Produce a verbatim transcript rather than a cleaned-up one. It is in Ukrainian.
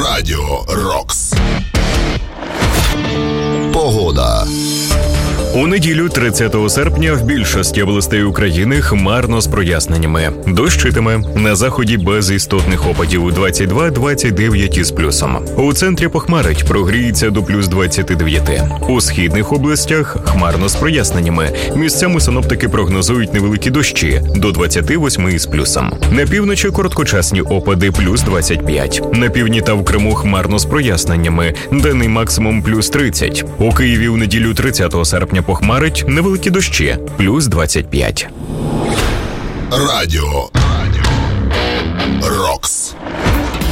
Радіо Рокс. Погода. У неділю тридцятого серпня в більшості областей України хмарно з проясненнями. Дощитиме. На заході без істотних опадів двадцять два - двадцять дев'ять із плюсом. У центрі похмарить, прогріється до плюс двадцять дев'ять. У східних областях хмарно з проясненнями. Місцями синоптики прогнозують невеликі дощі до двадцять вісім із плюсом. На півночі короткочасні опади плюс двадцять п'ять. На півдні та в Криму хмарно з проясненнями. Денний максимум плюс тридцять. У Києві у неділю тридцятого серпня похмарить, невеликі дощі, плюс двадцять п'ять. Радіо Рокс.